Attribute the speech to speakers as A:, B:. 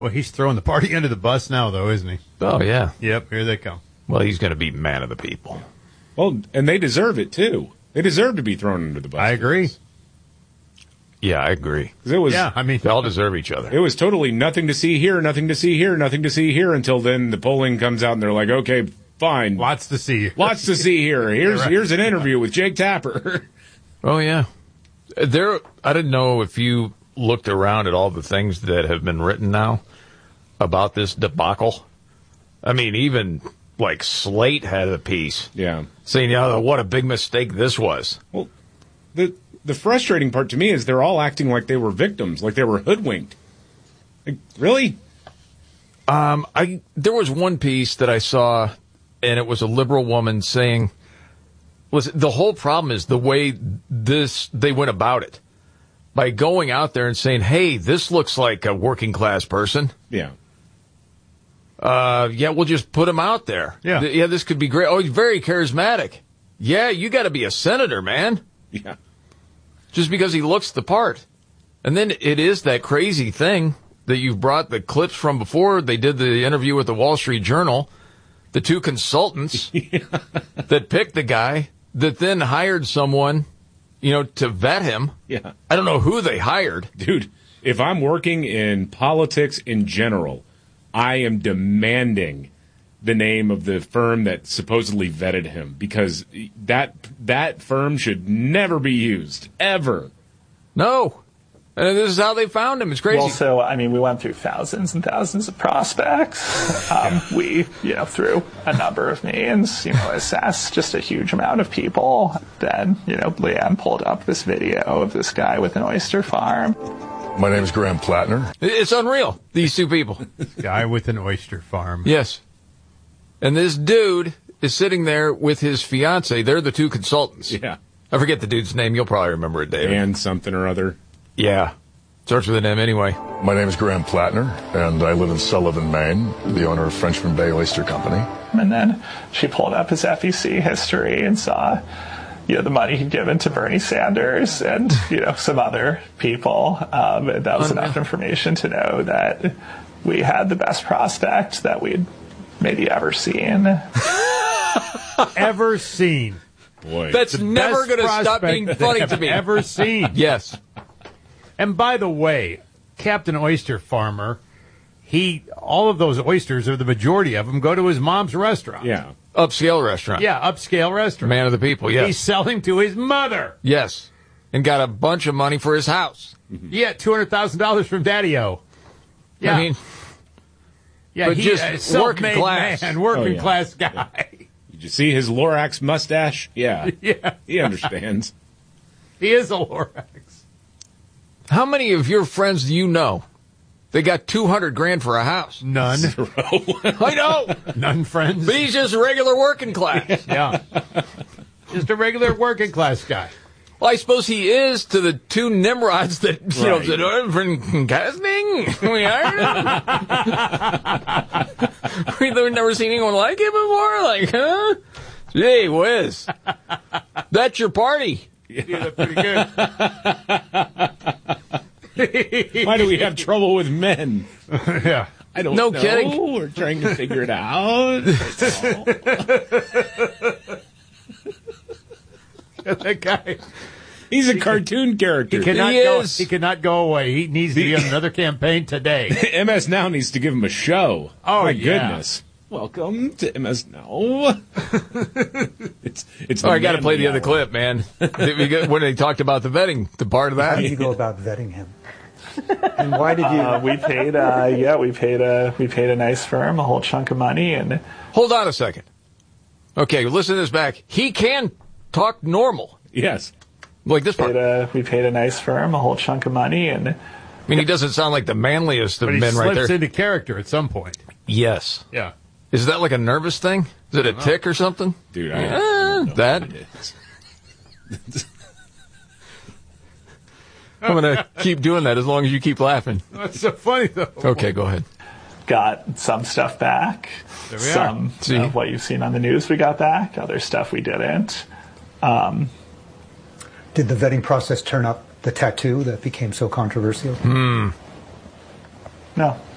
A: Well, he's throwing the party under the bus now, though, isn't he?
B: Oh, yeah.
A: Yep, here they come.
B: Well, he's going to be man of the people.
C: Well, and they deserve it, too. They deserve to be thrown under the bus.
A: I agree.
B: Yeah, I agree.
C: It was,
B: they all deserve each other.
C: It was totally nothing to see here, nothing to see here, nothing to see here, until then the polling comes out and they're like, okay, fine.
A: Lots to see.
C: Lots to see here. Here's an interview with Jake Tapper.
B: Oh, yeah. I didn't know if you looked around at all the things that have been written now about this debacle. I mean, even like Slate had a piece.
C: Yeah.
B: Saying, what a big mistake this was.
C: Well, the frustrating part to me is they're all acting like they were victims, like they were hoodwinked. Like, really?
B: There was one piece that I saw, and it was a liberal woman saying, the whole problem is the way they went about it. By going out there and saying, hey, this looks like a working class person.
C: Yeah.
B: We'll just put him out there.
A: Yeah.
B: This could be great. Oh, he's very charismatic. Yeah, you got to be a senator, man.
C: Yeah.
B: Just because he looks the part. And then it is that crazy thing that you've brought the clips from before. They did the interview with the Wall Street Journal. The two consultants that picked the guy that then hired someone, to vet him.
C: Yeah.
B: I don't know who they hired.
C: Dude, if I'm working in politics in general, I am demanding the name of the firm that supposedly vetted him, because that firm should never be used, ever.
B: No. And this is how they found him. It's crazy.
D: Well, so, we went through thousands and thousands of prospects. We, through a number of means, assessed just a huge amount of people. Then, Leanne pulled up this video of this guy with an oyster farm.
E: My name is Graham Plattner.
B: It's unreal, these two people.
A: Guy with an oyster farm.
B: Yes. And this dude is sitting there with his fiance. They're the two consultants.
C: Yeah.
B: I forget the dude's name. You'll probably remember it, David.
C: And something or other.
B: Yeah. Starts with an M anyway.
E: My name is Graham Plattner, and I live in Sullivan, Maine, the owner of Frenchman Bay Oyster Company.
D: And then she pulled up his FEC history and saw the money he'd given to Bernie Sanders and, some other people. That was enough information to know that we had the best prospect that we'd maybe ever seen.
A: Ever seen.
C: Boy.
B: That's never going to stop being funny to me.
A: Ever seen.
B: Yes.
A: And by the way, Captain Oyster Farmer, all of those oysters, or the majority of them, go to his mom's restaurant.
C: Yeah.
B: Upscale restaurant.
A: Yeah, upscale restaurant.
B: Man of the people, yes.
A: He's selling to his mother.
B: Yes. And got a bunch of money for his house.
A: Yeah, $200,000 from Daddy-O. Yeah.
B: But just working class.
A: Man, working class guy.
C: Yeah. Did you see his Lorax mustache? Yeah.
A: Yeah.
C: He understands.
A: He is a Lorax.
B: How many of your friends do you know? They got $200,000 for a house.
A: None.
C: Zero.
B: I know.
A: None friends.
B: But he's just a regular working class.
A: Yeah. Just a regular working class guy.
B: Well, I suppose he is to the two Nimrods that, said, from casting, we hired him. We've never seen anyone like him before. Like, huh? Gee whiz. That's your party.
A: Yeah, that's pretty good.
C: Why do we have trouble with men?
A: Yeah.
C: I don't know.
B: No kidding.
C: We're trying to figure it out.
A: That guy.
C: He's a cartoon character.
A: He cannot go away. He needs to be on another campaign today.
C: MS Now needs to give him a show.
A: Oh,
C: my
A: yeah.
C: goodness. Welcome to MS Now. It's
B: I got to play the other clip, man. When they talked about the vetting, the part of that.
F: How did you go about vetting him? And why did you?
D: We paid a nice firm a whole chunk of money. And
B: hold on a second. Okay, listen to this back. He can talk normal.
C: Yes.
B: Like this part.
D: We paid a nice firm a whole chunk of money, and
B: I mean, he doesn't sound like the manliest of men right there.
A: But he slips into character at some point.
B: Yes.
A: Yeah.
B: Is that like a nervous thing? Is it a tick or something?
C: Dude,
B: that. I'm going to keep doing that as long as you keep laughing.
A: That's so funny, though.
B: Okay, go ahead.
D: Got some stuff back.
A: There we
D: some
A: are.
D: of what you've seen on the news we got back. Other stuff we didn't.
F: Did the vetting process turn up the tattoo that became so controversial?
D: No.